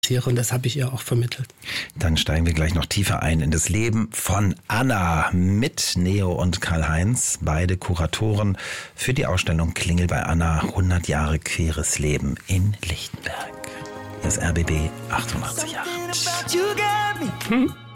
interessiere und das habe ich ihr auch vermittelt. Dann steigen wir gleich noch tiefer ein in das Leben von Anna mit Neo und Karl-Heinz, beide Kuratoren für die Ausstellung Klingel bei Anna, 100 Jahre queeres Leben in Lichtenberg. Das RBB 888.